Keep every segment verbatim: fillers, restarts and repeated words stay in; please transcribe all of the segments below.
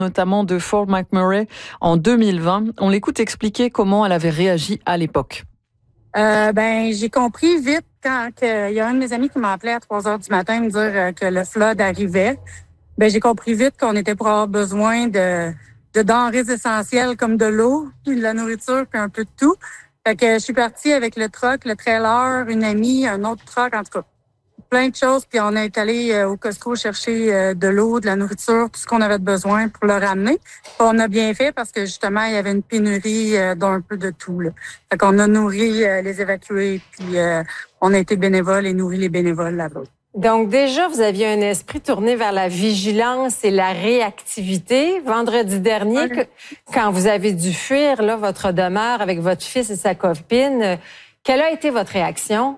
notamment de Fort McMurray en deux mille vingt. On l'écoute expliquer comment elle avait réagi à l'époque. Euh, ben, j'ai compris vite quand il y a un de mes amis qui m'a appelé à trois heures du matin me dire que le flood arrivait. Ben, j'ai compris vite qu'on était pour avoir besoin de, de denrées essentielles comme de l'eau, de la nourriture, puis un peu de tout. Fait que je suis partie avec le truck, le trailer, une amie, un autre truck, en tout cas, plein de choses. Puis on est allé au Costco chercher de l'eau, de la nourriture, tout ce qu'on avait besoin pour le ramener. Puis on a bien fait parce que justement, il y avait une pénurie d'un peu de tout, là. Fait qu'on a nourri les évacués, puis euh, on a été bénévoles et nourri les bénévoles là-bas. Donc déjà, vous aviez un esprit tourné vers la vigilance et la réactivité. Vendredi dernier, ouais. Quand vous avez dû fuir là, votre demeure avec votre fils et sa copine, quelle a été votre réaction?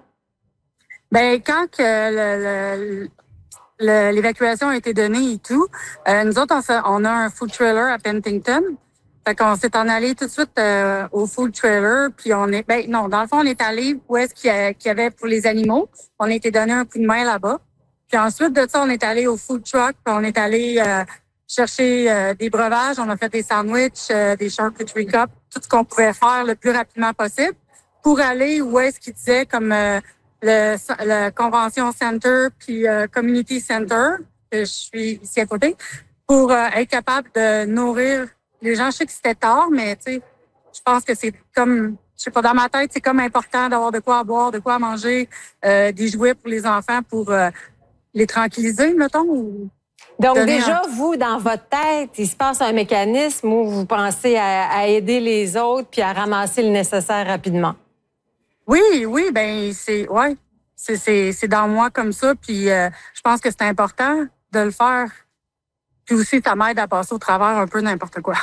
Ben quand que le, le, l'évacuation a été donnée et tout, euh, nous autres, on, on a un food trailer à Penticton. Fait qu'on s'est en allé tout de suite euh, au food trailer, puis on est, ben non, dans le fond, on est allé où est-ce qu'il y, a, qu'il y avait pour les animaux. On a été donné un coup de main là-bas. Puis ensuite de ça, on est allé au food truck, puis on est allé euh, chercher euh, des breuvages. On a fait des sandwichs, euh, des charcuterie cups, tout ce qu'on pouvait faire le plus rapidement possible pour aller où est-ce qu'il disait comme euh, le, le Convention Center puis euh, Community Center, que je suis ici à côté, pour euh, être capable de nourrir les gens. Je sais que c'était tard, mais tu sais, je pense que c'est comme, je sais pas, dans ma tête, c'est comme important d'avoir de quoi à boire, de quoi à manger, euh, des jouets pour les enfants pour euh, les tranquilliser, mettons. Ou Donc déjà, un... vous, dans votre tête, il se passe un mécanisme où vous pensez à, à aider les autres puis à ramasser le nécessaire rapidement. Oui, oui, ben c'est, ouais, c'est, c'est, c'est dans moi comme ça, puis euh, je pense que c'est important de le faire. Puis aussi, ça m'aide à passer au travers un peu n'importe quoi.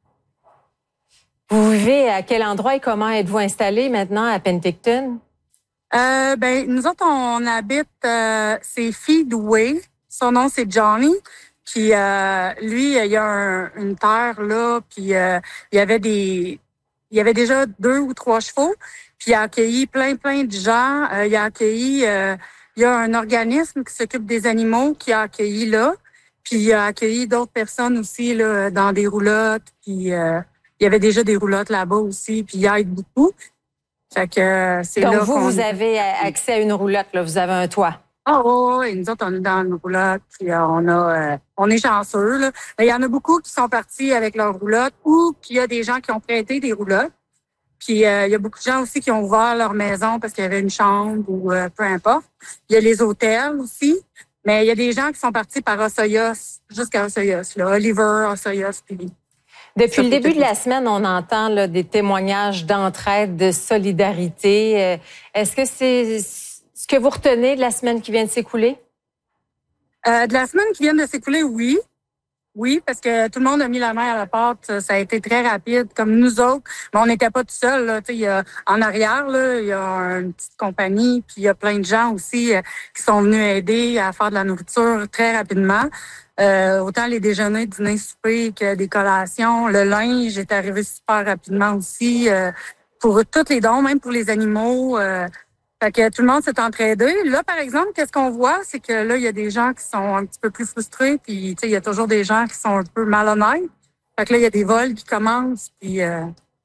Vous vivez à quel endroit et comment êtes-vous installé maintenant à Penticton? Euh, ben, nous autres, on habite, euh, c'est Feedway. Son nom, c'est Johnny. Puis euh, lui, il y a un, une terre là, puis euh, il y avait des, il y avait déjà deux ou trois chevaux. Puis il a accueilli plein, plein de gens. Euh, il a accueilli, euh, il y a un organisme qui s'occupe des animaux qui a accueilli là. Puis il a accueilli d'autres personnes aussi là, dans des roulottes. Puis euh, il y avait déjà des roulottes là-bas aussi. Puis il aide beaucoup. Fait que euh, c'est Donc là vous, qu'on... vous avez accès à une roulotte, là. Vous avez un toit. Ah oh, oui, nous autres, on est dans une roulotte. Puis euh, on a, euh, on est chanceux, là. Il y en a beaucoup qui sont partis avec leur roulotte ou qu'il y a des gens qui ont prêté des roulottes. Puis euh, il y a beaucoup de gens aussi qui ont ouvert leur maison parce qu'il y avait une chambre ou euh, peu importe. Il y a les hôtels aussi. Mais il y a des gens qui sont partis par Osoyoos, jusqu'à Osoyoos, là, Oliver, Osoyoos, puis... Depuis le début de la semaine, on entend là, des témoignages d'entraide, de solidarité. Est-ce que c'est ce que vous retenez de la semaine qui vient de s'écouler? Euh, de la semaine qui vient de s'écouler, oui. Oui, parce que tout le monde a mis la main à la pâte. Ça a été très rapide, comme nous autres. Mais on n'était pas tout seuls. Là. Il y a, en arrière, là, il y a une petite compagnie, puis il y a plein de gens aussi euh, qui sont venus aider à faire de la nourriture très rapidement. Euh, autant les déjeuners, dîners, soupers que des collations. Le linge est arrivé super rapidement aussi. Euh, pour tous les dons, même pour les animaux. Euh, Fait que tout le monde s'est entraidé. Là, par exemple, qu'est-ce qu'on voit, c'est que là, il y a des gens qui sont un petit peu plus frustrés, puis tu sais, il y a toujours des gens qui sont un peu malhonnêtes. Fait que là, il y a des vols qui commencent, puis euh,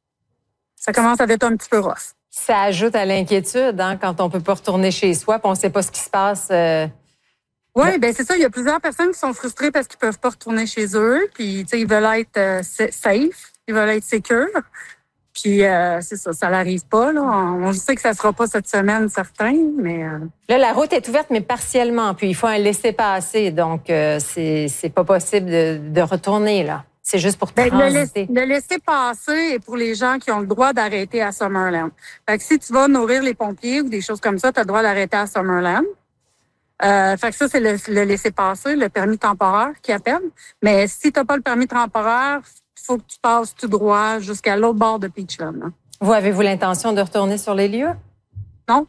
ça commence à être un petit peu rough. Ça ajoute à l'inquiétude, hein, quand on peut pas retourner chez soi, puis on sait pas ce qui se passe. Euh... Oui, ben c'est ça. Il y a plusieurs personnes qui sont frustrées parce qu'ils peuvent pas retourner chez eux, puis tu sais, ils veulent être euh, safe, ils veulent être secure. Puis euh, c'est ça, ça n'arrive pas. Là. On, on sait que ça sera pas cette semaine, certain, mais... Euh... Là, la route est ouverte, mais partiellement. Puis il faut un laisser-passer. Donc, euh, c'est, c'est pas possible de, de retourner, là. C'est juste pour transiter. Le, le laisser-passer est pour les gens qui ont le droit d'arrêter à Summerland. Fait que si tu vas nourrir les pompiers ou des choses comme ça, tu as le droit d'arrêter à Summerland. Euh, fait que ça, c'est le, le laisser-passer, le permis temporaire qui appelle. Mais si tu n'as pas le permis temporaire, il faut que tu passes tout droit jusqu'à l'autre bord de Peachland. Hein. Vous, avez-vous l'intention de retourner sur les lieux? Non.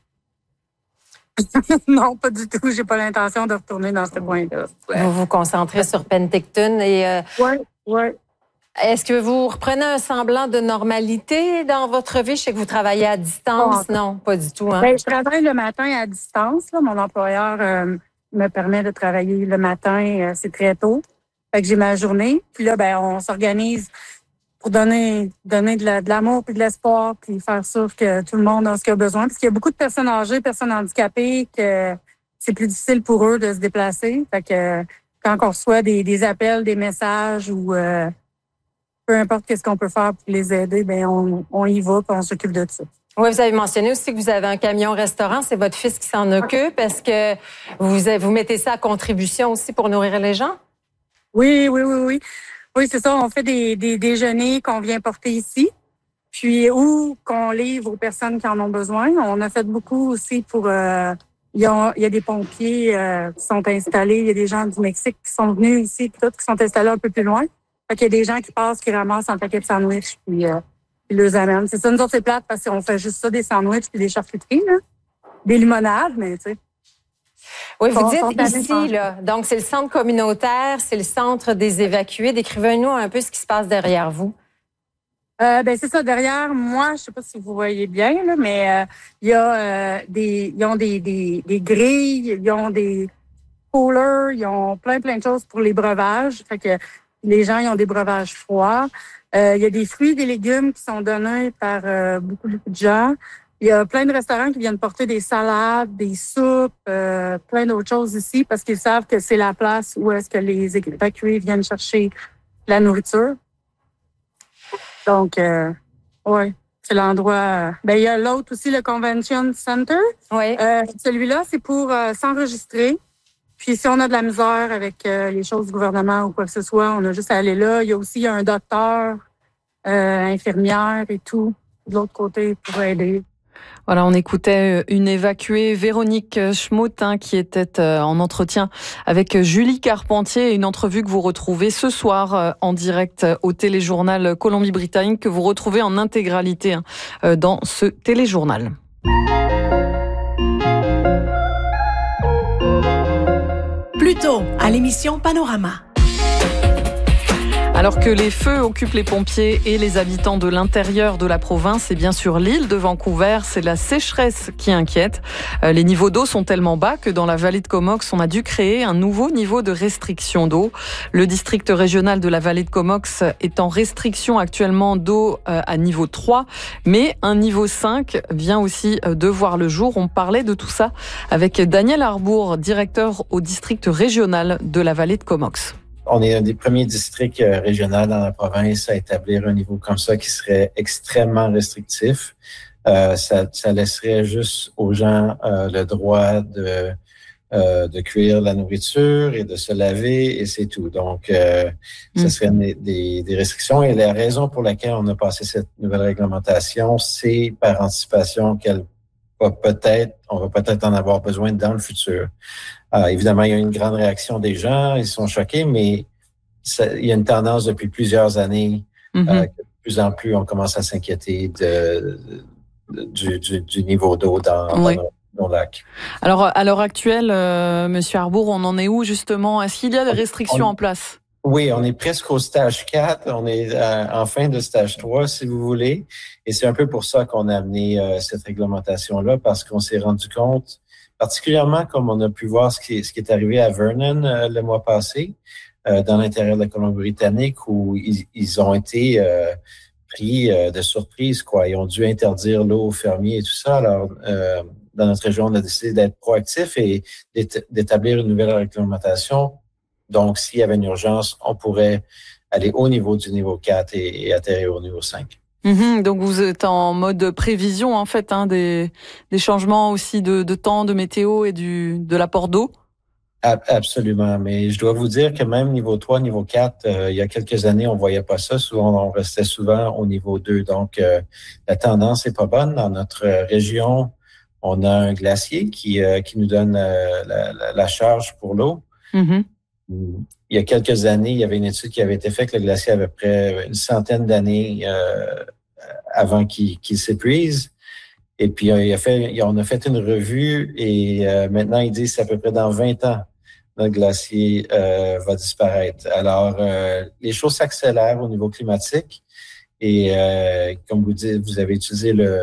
Non, pas du tout. J'ai pas l'intention de retourner dans ce point-là. Ouais. Vous vous concentrez sur Penticton et... Euh, oui, oui. Est-ce que vous reprenez un semblant de normalité dans votre vie? Je sais que vous travaillez à distance. Oh, non, pas du tout. Hein? Bien, je travaille le matin à distance. Là. Mon employeur euh, me permet de travailler le matin. Euh, c'est très tôt. Fait que j'ai ma journée. Puis là, ben, on s'organise pour donner donner de, la, de l'amour puis de l'espoir, puis faire sûr que tout le monde a ce qu'il a besoin. Parce qu'il y a beaucoup de personnes âgées, personnes handicapées, que c'est plus difficile pour eux de se déplacer. Fait que quand on reçoit des, des appels, des messages ou euh, peu importe qu'est-ce qu'on peut faire pour les aider, ben on, on y va puis on s'occupe de ça. Oui, vous avez mentionné aussi que vous avez un camion restaurant. C'est votre fils qui s'en occupe. Est-ce que vous, vous mettez ça à contribution aussi pour nourrir les gens? Oui, oui, oui, oui. Oui, c'est ça. On fait des, des déjeuners qu'on vient porter ici, puis ou qu'on livre aux personnes qui en ont besoin. On a fait beaucoup aussi pour... Euh, il, y a, il y a des pompiers euh, qui sont installés. Il y a des gens du Mexique qui sont venus ici, puis tout, qui sont installés un peu plus loin. Fait qu'il y a des gens qui passent, qui ramassent un paquet de sandwichs, puis euh, ils les amènent. C'est ça, nous autres, c'est plate parce qu'on fait juste ça, des sandwichs puis des charcuteries, là. Des limonades, mais tu sais. Oui, vous dites ici, là, donc c'est le centre communautaire, c'est le centre des évacués. Décrivez-nous un peu ce qui se passe derrière vous. Euh, ben c'est ça, derrière moi, je sais pas si vous voyez bien, là, mais il euh, y a euh, des. Ils ont des, des, des grilles, ils ont des coolers, ils ont plein, plein de choses pour les breuvages. Fait que les gens, ils ont des breuvages froids. Il euh, y a des fruits, des légumes qui sont donnés par euh, beaucoup, beaucoup de gens. Il y a plein de restaurants qui viennent porter des salades, des soupes, euh, plein d'autres choses ici parce qu'ils savent que c'est la place où est-ce que les évacués viennent chercher la nourriture. Donc, euh, ouais, c'est l'endroit. Ben, il y a l'autre aussi, le Convention Center. Oui. Euh, celui-là, c'est pour euh, s'enregistrer. Puis si on a de la misère avec euh, les choses du gouvernement ou quoi que ce soit, on a juste à aller là. Il y a aussi un docteur, euh, infirmière et tout, de l'autre côté pour aider. Voilà, on écoutait une évacuée, Véronique Schmout, hein, qui était en entretien avec Julie Carpentier, une entrevue que vous retrouvez ce soir en direct au téléjournal Colombie-Britannique, que vous retrouvez en intégralité hein, dans ce téléjournal. Plus tôt, à l'émission Panorama. Alors que les feux occupent les pompiers et les habitants de l'intérieur de la province et bien sûr l'île de Vancouver, c'est la sécheresse qui inquiète. Les niveaux d'eau sont tellement bas que dans la vallée de Comox, on a dû créer un nouveau niveau de restriction d'eau. Le district régional de la vallée de Comox est en restriction actuellement d'eau à niveau trois, mais un niveau cinq vient aussi de voir le jour. On parlait de tout ça avec Daniel Arbour, directeur au district régional de la vallée de Comox. On est un des premiers districts régionaux dans la province à établir un niveau comme ça qui serait extrêmement restrictif. Euh, ça, ça laisserait juste aux gens euh, le droit de, euh, de cuire la nourriture et de se laver et c'est tout. Donc, euh, mmh. ce serait des, des, des restrictions. Et la raison pour laquelle on a passé cette nouvelle réglementation, c'est par anticipation qu'elle va peut-être, on va peut-être en avoir besoin dans le futur. Euh, évidemment, il y a une grande réaction des gens, ils sont choqués, mais ça, il y a une tendance depuis plusieurs années mm-hmm. euh, que de plus en plus on commence à s'inquiéter de, de, du, du, du niveau d'eau dans, oui. dans, nos, dans nos lacs. Alors, à l'heure actuelle, euh, Monsieur Arbour, on en est où justement? Est-ce qu'il y a des restrictions on, en place? Oui, on est presque au stage quatre, on est en fin de stage trois, si vous voulez, et c'est un peu pour ça qu'on a amené euh, cette réglementation-là, parce qu'on s'est rendu compte, particulièrement comme on a pu voir ce qui, ce qui est arrivé à Vernon euh, le mois passé, euh, dans l'intérieur de la Colombie-Britannique, où ils, ils ont été euh, pris euh, de surprise, quoi. Ils ont dû interdire l'eau aux fermiers et tout ça. Alors, euh, dans notre région, on a décidé d'être proactif et d'établir une nouvelle réglementation. Donc, s'il y avait une urgence, on pourrait aller au niveau du niveau quatre et, et atterrir au niveau cinq. Mmh, donc vous êtes en mode prévision en fait hein, des, des changements aussi de, de temps, de météo et du, de l'apport d'eau? Absolument, mais je dois vous dire que même niveau trois, niveau quatre, euh, il y a quelques années, on voyait pas ça. Souvent, on restait souvent au niveau deux. Donc, euh, la tendance est pas bonne. Dans notre région, on a un glacier qui, euh, qui nous donne euh, la, la, la charge pour l'eau. Mmh. Il y a quelques années, il y avait une étude qui avait été faite que le glacier avait à peu près une centaine d'années euh, avant qu'il, qu'il s'épuise. Et puis, il a fait, on a fait une revue et euh, maintenant, ils disent que c'est à peu près dans vingt ans, notre glacier euh, va disparaître. Alors, euh, les choses s'accélèrent au niveau climatique. Et euh, comme vous dites, vous avez utilisé le,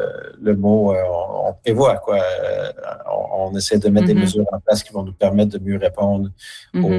le mot, euh, on, on prévoit quoi. Euh, on, on essaie de mettre mm-hmm. des mesures en place qui vont nous permettre de mieux répondre mm-hmm. aux, euh,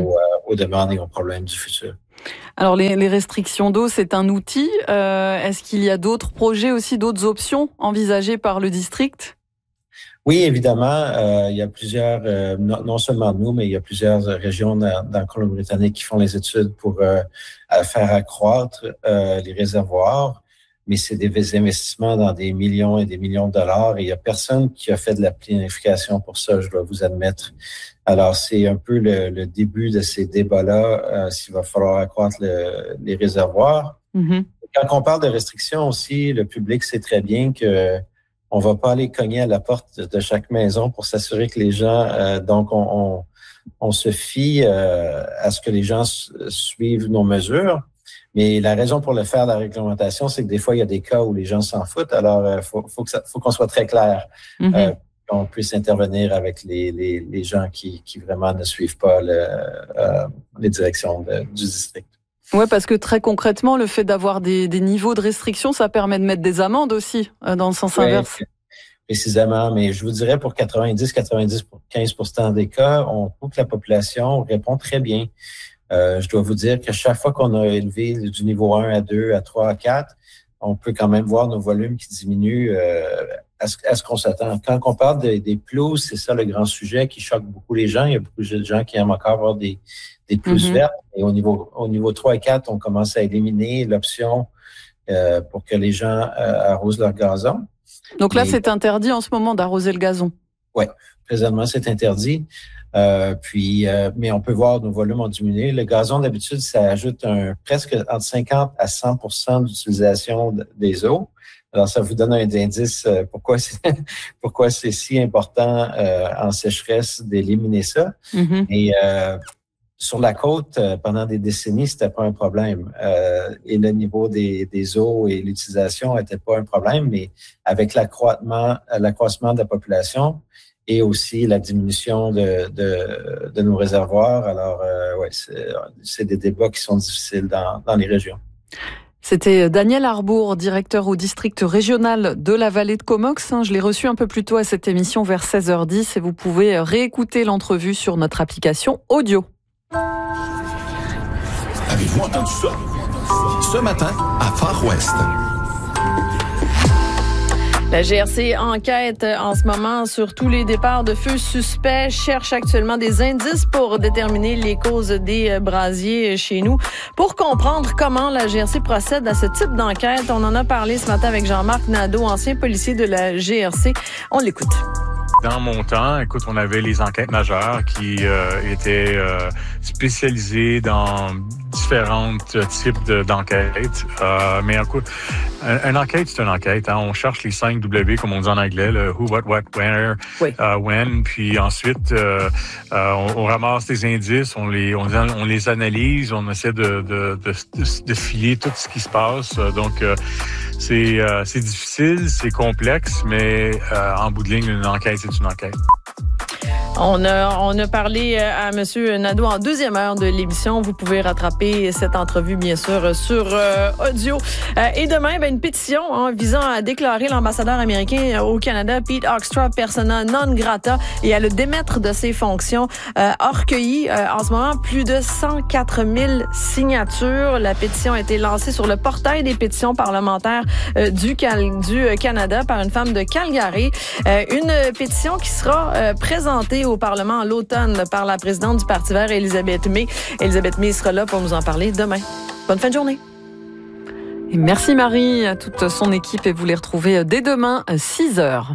aux demandes et aux problèmes du futur. Alors, les, les restrictions d'eau, c'est un outil. Euh, est-ce qu'il y a d'autres projets aussi, d'autres options envisagées par le district? Oui, évidemment, euh, il y a plusieurs, euh, non, non seulement nous, mais il y a plusieurs régions dans, dans la Colombie-Britannique qui font les études pour euh, faire accroître euh, les réservoirs, mais c'est des investissements dans des millions et des millions de dollars et il n'y a personne qui a fait de la planification pour ça, je dois vous admettre. Alors, c'est un peu le, le début de ces débats-là, euh, s'il va falloir accroître le, les réservoirs. Mm-hmm. Quand on parle de restrictions aussi, le public sait très bien que on va pas aller cogner à la porte de chaque maison pour s'assurer que les gens, euh, donc on, on, on se fie euh, à ce que les gens suivent nos mesures. Mais la raison pour le faire, la réglementation, c'est que des fois, il y a des cas où les gens s'en foutent. Alors, il euh, faut, faut, que ça, faut qu'on soit très clair, mm-hmm. euh, qu'on puisse intervenir avec les, les, les gens qui, qui vraiment ne suivent pas le, euh, les directions de, du district. Ouais, parce que très concrètement, le fait d'avoir des, des niveaux de restriction, ça permet de mettre des amendes aussi, euh, dans le sens oui, inverse. Précisément, mais je vous dirais pour quatre-vingt-dix à quatre-vingt-quinze pour cent des cas, on trouve que la population répond très bien. Euh, je dois vous dire que chaque fois qu'on a élevé du niveau un à deux, à trois, à quatre, on peut quand même voir nos volumes qui diminuent euh, à, ce, à ce qu'on s'attend. Quand on parle de, des pelouses, c'est ça le grand sujet qui choque beaucoup les gens. Il y a beaucoup de gens qui aiment encore avoir des, des pelouses mm-hmm. vertes. Et au niveau, au niveau trois et quatre, on commence à éliminer l'option euh, pour que les gens euh, arrosent leur gazon. Donc là, et, c'est interdit en ce moment d'arroser le gazon? Oui, présentement, c'est interdit. Euh, puis, euh, mais on peut voir nos volumes ont diminué. Le gazon, d'habitude, ça ajoute un, presque entre cinquante à cent pour cent d'utilisation des eaux. Alors, ça vous donne un indice euh, pourquoi c'est pourquoi c'est si important euh, en sécheresse d'éliminer ça. Mm-hmm. Et euh, sur la côte, euh, pendant des décennies, c'était pas un problème. Euh, et le niveau des, des eaux et l'utilisation n'était pas un problème, mais avec l'accroissement, l'accroissement de la population, et aussi la diminution de, de, de nos réservoirs. Alors, euh, ouais, c'est, c'est des débats qui sont difficiles dans, dans les régions. C'était Daniel Arbour, directeur au district régional de la vallée de Comox. Je l'ai reçu un peu plus tôt à cette émission vers seize heures dix et vous pouvez réécouter l'entrevue sur notre application audio. Avez-vous entendu ça? Ce matin, à Far West. La G R C enquête en ce moment sur tous les départs de feux suspects, cherche actuellement des indices pour déterminer les causes des brasiers chez nous. Pour comprendre comment la G R C procède à ce type d'enquête, on en a parlé ce matin avec Jean-Marc Nadeau, ancien policier de la G R C. On l'écoute. Dans mon temps, écoute, on avait les enquêtes majeures qui euh, étaient euh, spécialisées dans différents types de, d'enquêtes. Euh, mais écoute, une enquête, c'est une enquête. Hein. On cherche les cinq W, comme on dit en anglais, le who, what, what, where, oui. uh, when. Puis ensuite, euh, euh, on, on ramasse des indices, on les, on, on les analyse, on essaie de, de, de, de, de filer tout ce qui se passe. Donc, euh, c'est, euh, c'est difficile, c'est complexe, mais euh, en bout de ligne, une enquête, c'est une enquête. On a, on a parlé à M. Nadeau en deuxième heure de l'émission. Vous pouvez rattraper cette entrevue, bien sûr, sur euh, audio. Euh, et demain, ben, une pétition hein, visant à déclarer l'ambassadeur américain au Canada, Pete Hoekstra, persona non grata, et à le démettre de ses fonctions, euh, a recueilli euh, en ce moment plus de cent quatre mille signatures. La pétition a été lancée sur le portail des pétitions parlementaires euh, du, Cal- du Canada par une femme de Calgary. Euh, une pétition qui sera euh, présentée au Parlement à l'automne par la présidente du Parti vert, Elisabeth May. Elisabeth May sera là pour nous en parler demain. Bonne fin de journée. Et merci Marie, à toute son équipe, et vous les retrouvez dès demain à six heures.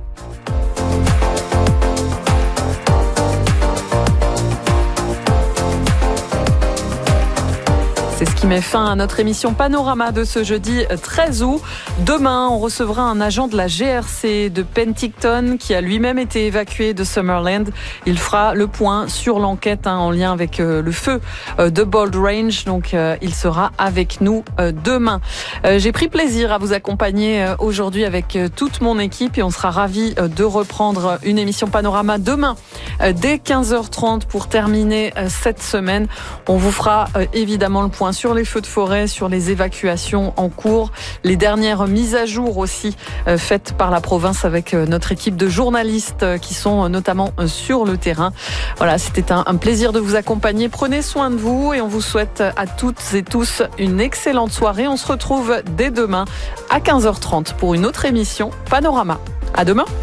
C'est ce qui met fin à notre émission Panorama de ce jeudi treize août. Demain, on recevra un agent de la G R C de Penticton qui a lui-même été évacué de Summerland. Il fera le point sur l'enquête hein, en lien avec euh, le feu euh, de Bold Range. Donc, euh, il sera avec nous euh, demain. Euh, j'ai pris plaisir à vous accompagner euh, aujourd'hui avec euh, toute mon équipe et on sera ravis euh, de reprendre une émission Panorama demain euh, dès quinze heures trente pour terminer euh, cette semaine. On vous fera euh, évidemment le point hein, sur les feux de forêt, sur les évacuations en cours, les dernières mises à jour aussi euh, faites par la province avec euh, notre équipe de journalistes euh, qui sont euh, notamment euh, sur le terrain. Voilà, c'était un, un plaisir de vous accompagner. Prenez soin de vous et on vous souhaite à toutes et tous une excellente soirée. On se retrouve dès demain à quinze heures trente pour une autre émission Panorama. À demain.